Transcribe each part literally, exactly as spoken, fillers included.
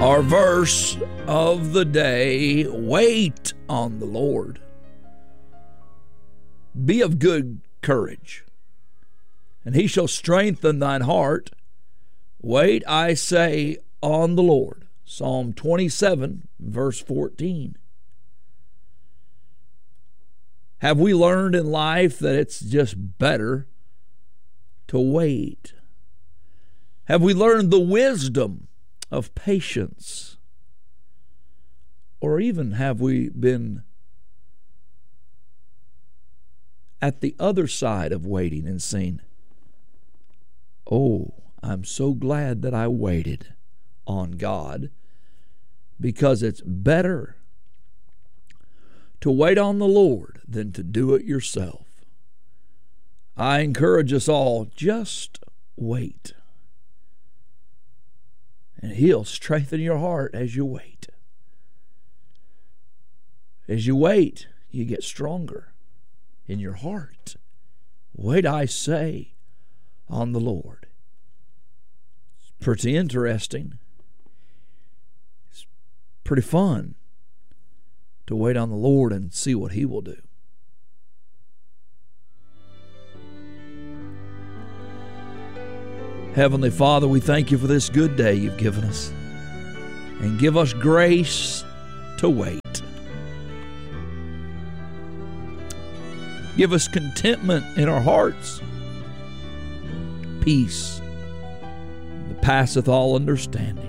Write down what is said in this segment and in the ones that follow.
Our verse of the day, wait on the Lord. Be of good courage, and he shall strengthen thine heart. Wait, I say, on the Lord. Psalm twenty-seven, verse fourteen. Have we learned in life that it's just better to wait? Have we learned the wisdom of patience? Or even have we been at the other side of waiting and seen, oh, I'm so glad that I waited on God, because it's better to wait on the Lord than to do it yourself. I encourage us all, just wait. And he'll strengthen your heart as you wait. As you wait, you get stronger in your heart. Wait, I say, on the Lord. It's pretty interesting. It's pretty fun to wait on the Lord and see what he will do. Heavenly Father, we thank you for this good day you've given us, and give us grace to wait. Give us contentment in our hearts, peace that passeth all understanding.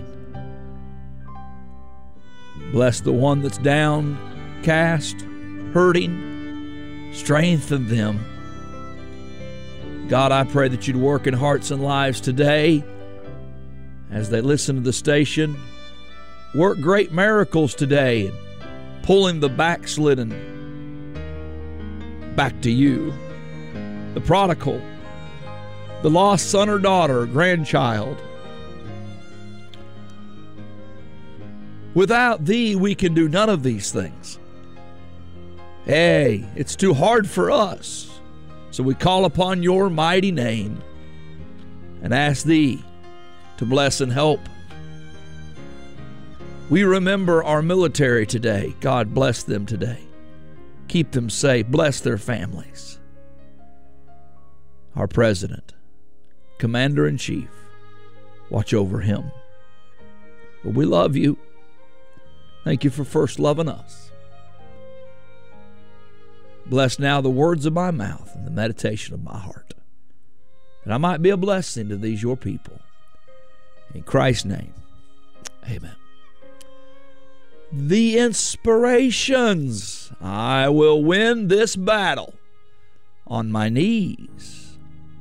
Bless the one that's downcast, hurting, strengthen them. God, I pray that you'd work in hearts and lives today as they listen to the station. Work great miracles today and pulling the backslidden back to you. The prodigal, the lost son or daughter or grandchild. Without thee, we can do none of these things. Hey, it's too hard for us. So we call upon your mighty name and ask thee to bless and help. We remember our military today. God bless them today. Keep them safe. Bless their families. Our president, commander-in-chief, watch over him. But we love you. Thank you for first loving us. Bless now the words of my mouth and the meditation of my heart, that I might be a blessing to these your people. In Christ's name, amen. The inspirations. I will win this battle on my knees.